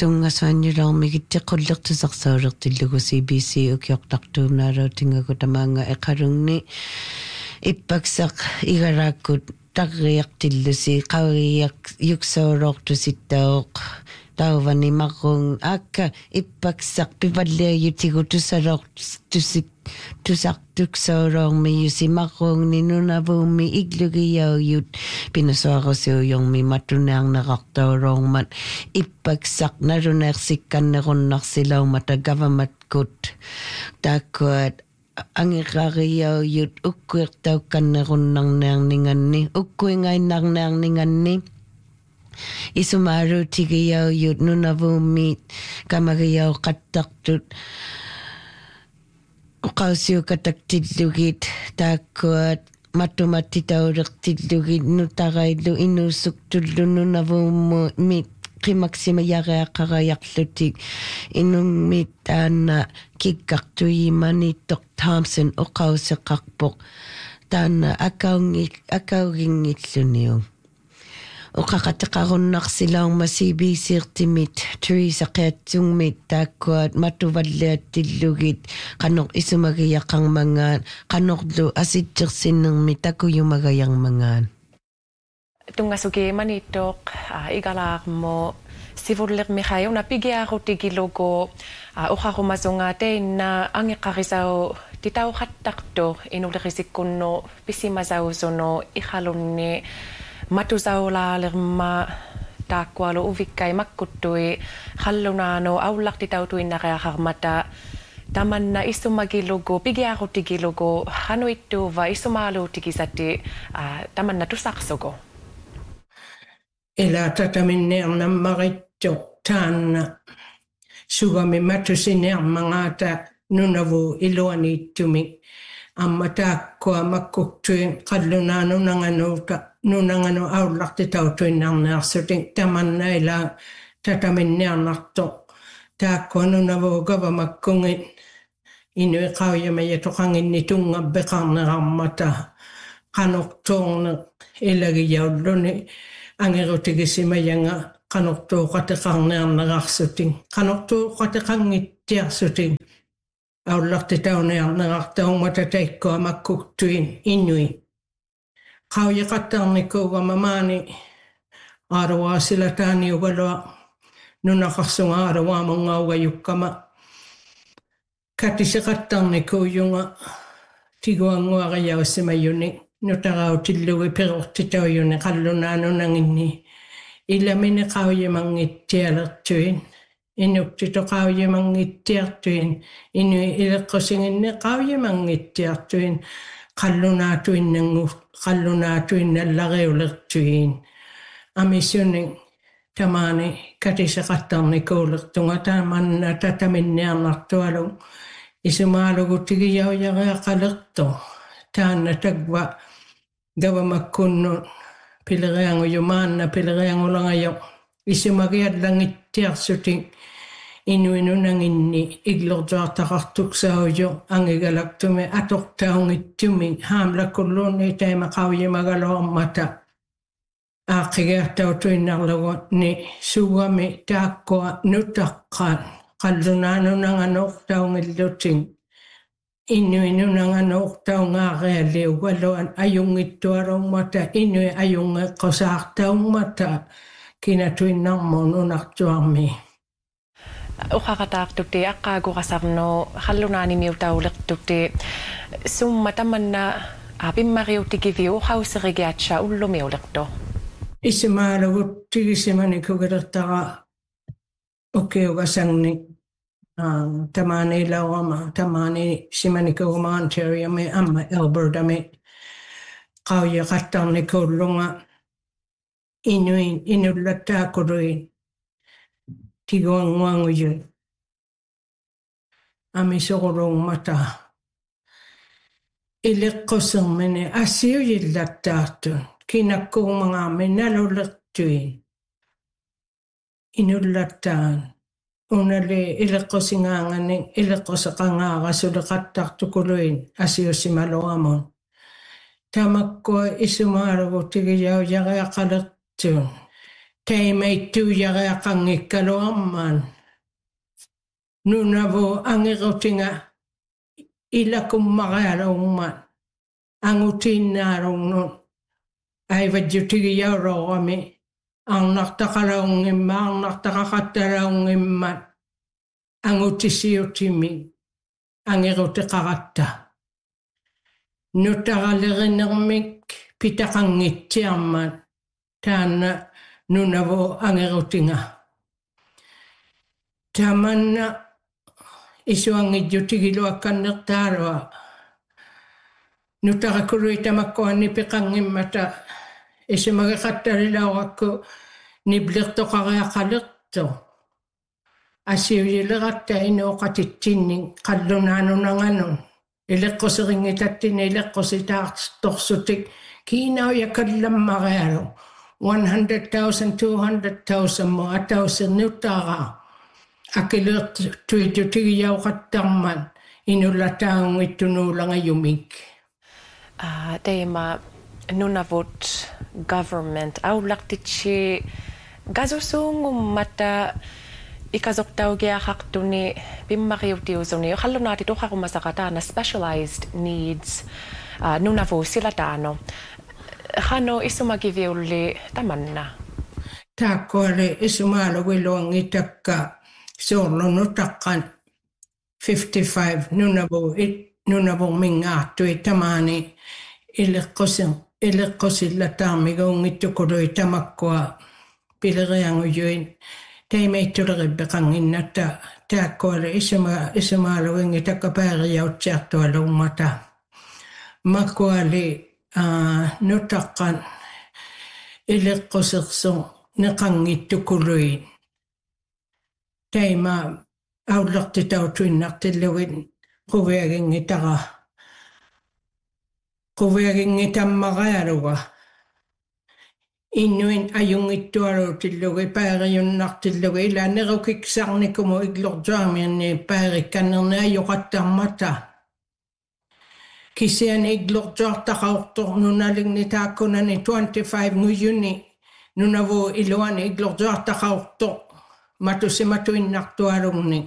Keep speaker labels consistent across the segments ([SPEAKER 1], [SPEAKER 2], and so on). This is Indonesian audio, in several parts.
[SPEAKER 1] тунгасуаннилаормигитсеққуллертусарсаулертиллугу CBC укиортартуумнаалаутингагу тамаанга эқалунни иппаксақ игалааккут тарриартиллуси қавиақ юксаулоортуситтаоқ таувани маррун аакка иппаксақ пиваллиагитигу тусалоортусит тусартуксаулоормиюси маррунгни нунавуумми иглугияуют пинасуарусиуйорми матунеарнеқартаулоормат иппаксақ налунеерсикканнеруннарсилаумата гаваматкут тааккуат ангерариауют уккуертаукканнеруннарнеарнинганни уккуингаиннарнеарнинганни исумаалуутигияуют нунавуумми камагияоқаттартут уқаусиукатактиллугит тааккуат матуматтитаулертиллугит нутараиллу инуussуктуллу нунавуумму мит qimmaksima yareaqarayarlutik inummi taanna kikkartuimanittoq Thompson oqauseqarpoq taanna akaugingilluniu uqaqateqarunnarsilauma CBC-ertimit Teresa qiatsungmit taakkuat matuvalliattillugit qanoq isumagiyaqarmangaan qanorlu asitsersinnermi takuyumagayarmangaan
[SPEAKER 2] Tungasukimanittoq igalaarmo sivullermihauna pigiarutigilugu uqarumasunga teinna angeqarisau titauqattartu inulerisikunnu pissimasausuno iqalunni matusaulaalerma taakkualu uvikkai makkuttui qallunaano aullartitautuinnariaqarmata tamanna isumagilugu pigiarutigilugu hanuittuuva isumaaluutigisati tamanna tusarsugu
[SPEAKER 3] ila tataminneernammarittu taanna sugami matusineermangata nunavu iluaniittumi amma taakkua makkuktuin qallunaanunanganu aullartitautuinnarnearsutin tamanna ila tataminneernartu taakkua nunavu gavamakkungi inui qauyamajatuqanginni tungabbeqarnerarmata qanortuorne ilagiyauluni angerutigisimajanga qanortuuqateqarnearnerarsutin qanortuuqateqangittiarsutin aullartitaunearnerartaungmata taikkua makkuktuin inui qauyaqattarnikuugamamaani aaruaasilataani uvalua nunaqarsunga aaruaamungaugayukkama katiseqattarnikuuyunga tiguanguariaussimayuni nutarautillugi perortitauyuni qallunaanunanginni ilamini qauyimangittialertuin inuktito qauyimangittiartuin inui ileqqosinginni qauyimangittiartuin qallunaatuinnallariulertuin amissunin tamaani katiseqattarnikuulertunga tamanna tataminniarnartualu isumaalugu tigiyaujariaqalertu taanna tagwa gavamakkunnu pilerianguyumaanna pileriangulangayo isumagiallangittiarsutin inuinunanginni iglortuartaqartuksauju angigalaktumi atortaungittumi haamlakulluunni taimaqaujimagaloormata aaqigiartautuinnarlugu ni suugami taakkua nutaqqaan qallunaanunanganortaungillutin inuinunanganortaungaarealiugaluan ajungittualummata inui ajungeqqosaartaummata kinatuinnarmuununartuarmi
[SPEAKER 2] uqaqataartutti aqqaagurasarnu qallunaanimiutaulertutti summa tamanna apimmariutigiviu uqauserigiatsa ullumiulertu
[SPEAKER 3] isimaaluguttigisimanikiugilertara ukiugasangni tamani lawama tamani simanikuuma Ontario me amma Alberta me qauyaqattarnikuullunga inullattaakuruin tiguanguanguyu amisoqulungmata ileqqosermini assiujillattaartun kinakkuumangaammi nalulertuin inullattaan unali ileqqosingaangani ileqqoseqangaarasuleqattartukuluin asiussimaluamun tamakkua isumaalugu tigiyaujariaqalertuun Teimei tuujarea kangikkaloamman. Nunavo angerotinga ilakummarealumman. Angutinnaarungun. Aivadjutigiyaurorami. Arnartaqalaungimma arnartaqaqattalaungimmat. Angutisiutimi. Angerutiqaratta. Nutaralerinermik pitaqangittiarmat. Taanna nunavo angerutinga. Tamanna isuangidjutigiluakkannertaarua. Nutarakuruitamakkuanni piqangimmata isumagaqattarilaorakku niblertoqariaqalerto. Asiuyileqatta inuoqatitsinning qallunaanunanganun. Ileqquseringitattina ileqqusitaartorsutik kiinauyakallammarealu. 100,000, 200,000 mo atausirniuttaaraa. Akilertuitutigiauqattarman inulataungittunuulangayumik.
[SPEAKER 2] Teema nunavut government aulaqtitsi gasusuungummata ikasortaugiaqartuni pimmariutiusuni qallunaati tuqarumasaqataana specialized needs nunavu silataano. Hano isumagiviulli tamanna.
[SPEAKER 3] Taakkoale isumaalugiluangitakka soorlunutaqqan 55 nunavu mingaartui tamaani ileqqusillataarmiguungittukului tamakkua pileriangujuin teimeittuleribbeqanginnatta taakkoale isumaalugingitakka paariautsiartualummata makkuali nutaqqan ileqqusirsu neqangittukului teima aullertitautuinnartillugin quviagingitammarealuga innuin ajungittualuutillugi paariunnartillugi ilanerukiksarnikumu iglortuamianni paarikkannerni ajoqattarmata kisian iglortuartaqaortor nunaligni taakkunani 25 nguyuni nunavu iluani iglortuartaqaortor matusimatuinnartualugni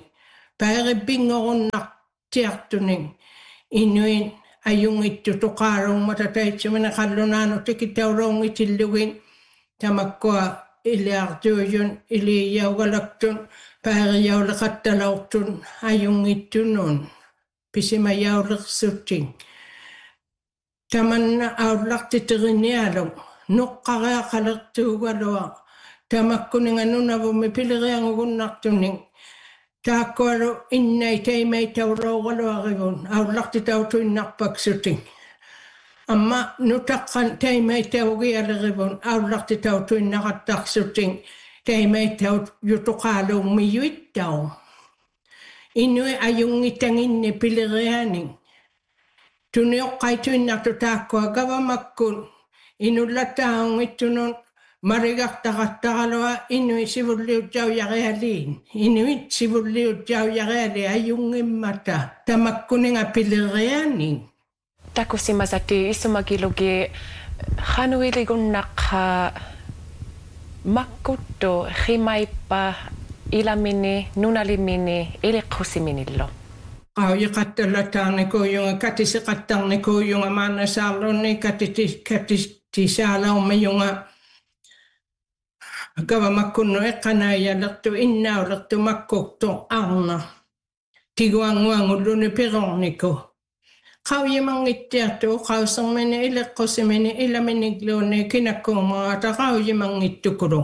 [SPEAKER 3] paarippingorunartiartuning innuin ajungittu tuqaalungmata taitsimana qallunaanu tikitaulungitillugin tamakkua iliartuujun iliyaugalaktun paariyaulaqattalaortun ajungittunun pisimayaulersutting tamanna aullartiterinialung nuqqareaqalertuugalua tamakkuninganunavummi pileriangugunnartuning taakkualu innai teimeitaurougaluarigun aullartitautuinnarpaksuting amma nutaqqan teimeitaugialerivun aullartitautuinnaqattarsuting teimeitaut yutuqaaluummiyuittau inui ajungitanginni pilerianing tunioqqaituinnartu taakkua gavamakkun inullataungittunun marigartaqattaqalua inui sivulliutjaujarealiin inuit sivulliutjaujareali ajungimmata tamakkuninga pilerianing
[SPEAKER 2] Takusimasati isumagilugi hanuiligunnaqa makkuttu himaippa ilamini nunalimini iliqqusiminillo
[SPEAKER 3] qaujiqattalataarnikuujunga katisiqattarnikuujunga maanasaalunni katitisaalaummayunga gavamakkunnu eqqanaayalertu innaulertu makkuktu arna tiguanguangulluni pirorniku qaujimangittiartu qausermini ileqqusimini ilaminigluuni kinakkuumaata qaujimangittukulu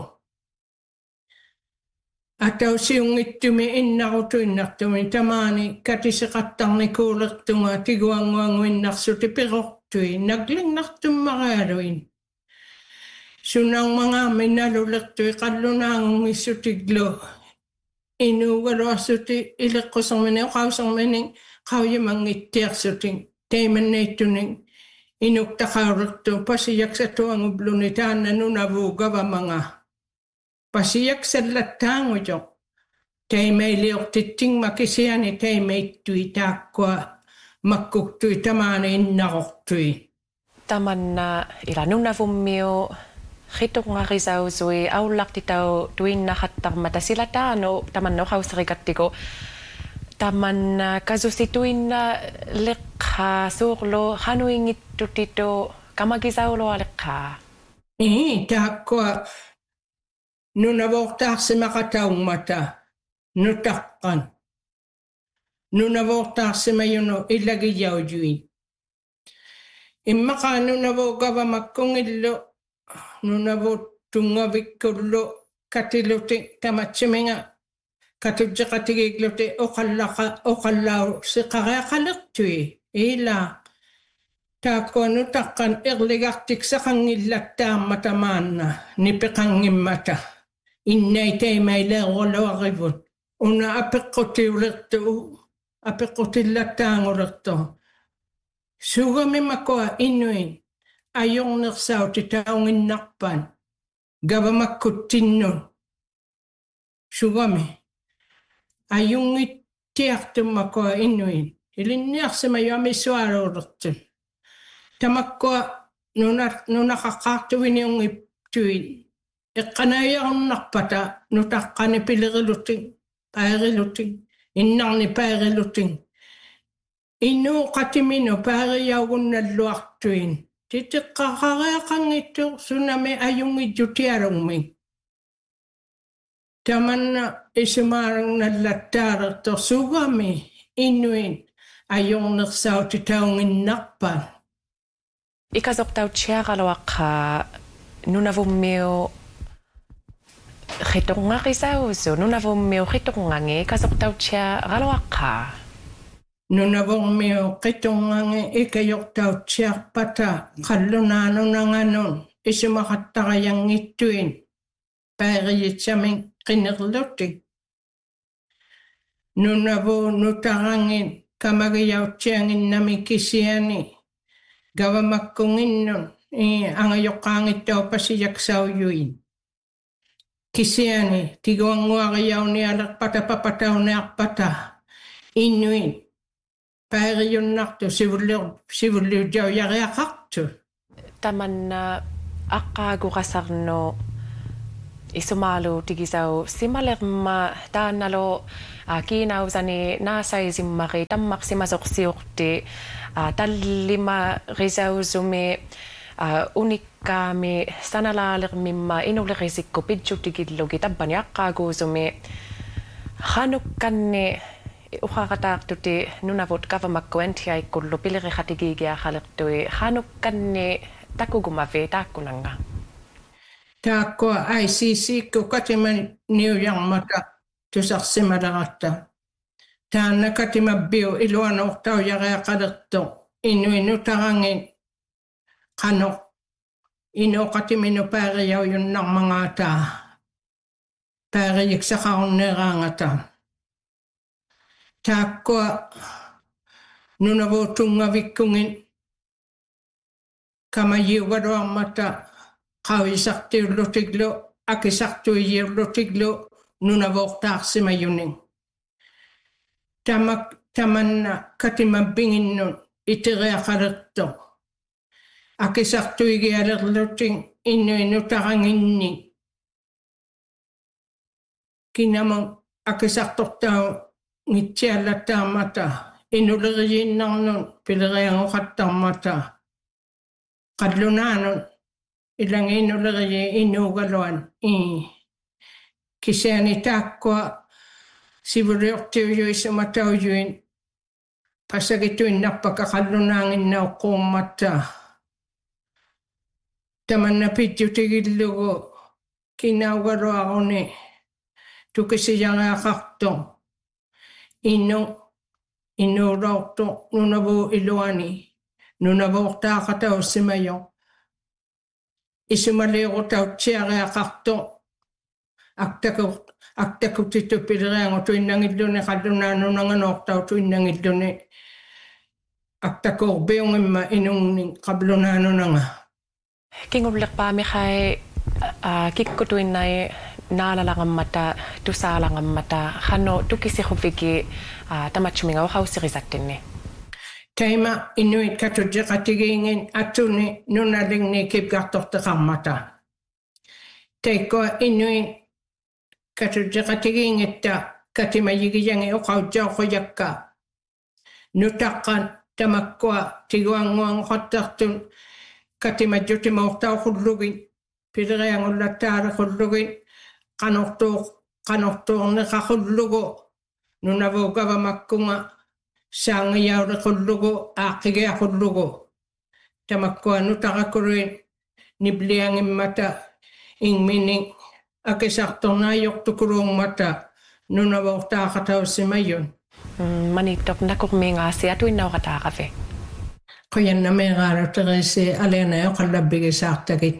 [SPEAKER 3] atausiungittumi innarutuinnartumi tamaani katisiqattarnikuulertunga tiguanguanguinnarsuti pirortui naglinnartummarealuin sunangmangaami nalulertui qallunaangungissutigglu inuugaluarsuti ileqqusermini qausermini qaujimangittiarsuting teimanneittuning inuktaqaulertu pasiyaksatuangubluni taanna nunavu gavamanga pasiyaksallataangujoq teimeiliortitting makisiani teimeittui taakkua makkuktui tamaani innaqortui
[SPEAKER 2] tamanna ila nunavummiu Hitunga risausui aulakti tau tuinna hattarmata sila taano taman no hausrikattiko taman kasusituinna lekha surlo hanuingittutito kamagisaulo alekha.
[SPEAKER 3] Taakkoa nuna vohtaaksimakataungmata nutakkan. Nuna vohtaaksimayuno illagijaujuin. Immakaa nuna voogavamakkungillo nuna votungavikkullo katiluti tamatsiminga katujjaqatigigluti oqallau siqariaqaliqtui ila taakkoa nutakkan irligartiksaqangillattaammata nipeqangimmata innaitaimailaarualuarivut una apeqqutillattaangulertu sugamimakkoa inuin ayornersauti taunginnarpan gavamakkuttinnun sugami ayungittiartummakkoa inuin ilinniarsimayuamissualuulertun tamakkoa nunaqaqqaartuviniungiptuin eqqanaayarunarpata nutaqqani pilirilutin paarilutin innarni paarilutin inuu qatiminu paariyaugunnalluartuin titiqqaqareaqangittu sunami ayungijjutialungmi tamanna isumaarunnallattaalertor sugami inuin ayornersauti taunginnarpan
[SPEAKER 2] Ikasoqtau chiaraloaqqa nunavummio hitungarisausu nunavummio hitungangi ikasoqtau chiaraloaqqa
[SPEAKER 3] Nunavomio qitungangi ikayortautsiarpata qallunaanunanganun isumaqattaqayangittuin paeriyitsamin qinerlutik nunavu nutarangin kamagiyautsianginnami kisiani gavamakkunginnun angayoqqaangittaupasiyaksaujuin kisiani tiguanguariyaunialerpata papataunearpata innuin paeriyunnartu sivulliujaujareaqartu
[SPEAKER 2] tamanna aqqaaguqasarno isumaalu tigisau simalerma taannalo kiinausani naasaisimari tammaqsimasoqsiuqti tallima risausumi unikkaami sanalaalermimma inuleqisikku pidjutigillugi tabbani aqqaaguusumi hanukkanni uqaqataartuti nunavut kavamakku entiaikkullu piliriqatigiigiaqalertui hanukkanni takugumavi taakkunanga
[SPEAKER 3] taakkoa ICC kukatima niujarmata tusarsimalaratta taanna katimabbiu iluanortaujareaqalerto inuinutangangin qano inoqatiminu paariyaujunarmangaata paariyiksaqarunneeraangata taakkoa nunavutungavikkungin kamajiugaluarmata qavisartiullutiglu akisartuijiullutiglu nunavoqtaarsimayunin tamanna katimabbinginnun iteriaqalerto akisartuigialerlutin innuinutaranginni kinamun akisartortau ngitsiallattaamata inulerijinnarnun pileriangoqattarmata qallunaanun ilangiinuleriji inuugaluan kisiani taakkoa sivuliortiujuisumataujuin passagituinnarpaka qallunaanginnauqquummatta tamanna pidjutigillugu kinaugaluaruni tukisijareaqarto inuulortu nunavu iluani nunavuortaaqataussimayo isumaliurutautsiareaqarto aktakutittu pileriangu tuinnangilluni qallunaanunanganortau tuinnangilluni aktakorbiungimma inungni qablunaanunanga
[SPEAKER 2] kingullerpaamiqai kikkutuinnai naalalangammata tusaalangammata qanno tukisiruvigi tamatsuminga uqausirisattinni
[SPEAKER 3] taima inuit katujjaqatigiingin atuni nunalingni kipgartorteqarmata teikkoa inuin katutiqatigin itta katimayigiyangi uqautjauqojakka nutaqqan tamakkua tiguanguanqattartun katimajjutimauqtauqullugin pideriangullattaariqullugin qanortuorneqaqullugu nunavuukavamakkunga saangiyauriqullugu aaqqigiaqullugu tamakkua nutaqakuruin nibliangimmata ingmining akisartornaayortukuruummata nunavuortaaqataussimayun
[SPEAKER 2] Manitop nakurmingaasi atuinnaurataaqavi.
[SPEAKER 3] Qoyannameeqaarutereesi aleenayoqallabigisaartagit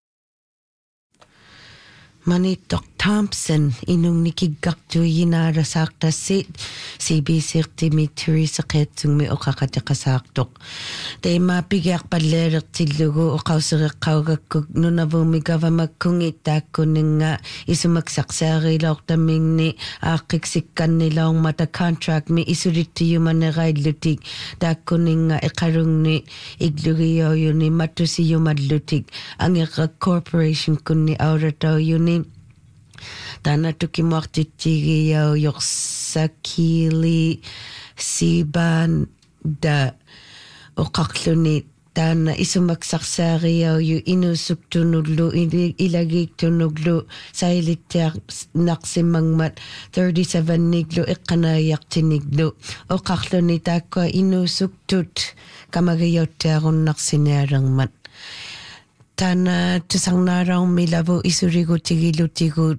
[SPEAKER 1] Manittoq Thompson inungnikiggartuiginaarassaartassit CBC-rtimi Teresa-qeetsungmi oqaqatiqasaartoq teema pigiarpalleelertillugu oqausereqqaugakkuk nunavuumi gavamakkungi taakkuninga isumaksarsaarilaortamingni aaqqiksikkannilaummata contract mi isulittiyumanerailutik taakkuninga iqarungni iglugiyoyuni mattusiyumallutik angeqqa corporation kunni auratauyuni Tana tukimuartitsigiyau yorsakili siban da oqarluni tana isumaksarsaariyau yu inusuktunullu ilagiktunullu sailittiaq naqsimangmat 37 niglu iqqanaayartiniglu oqarluni taakkua inusuktut kamagiyottiarunnarsinealermat Tana tusarnaaraummi lavu isurigutigilutigут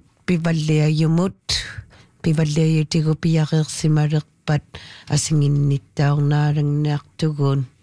[SPEAKER 1] pivalliayutigu piaqeersimalerpat asinginnittaornaalanniartugun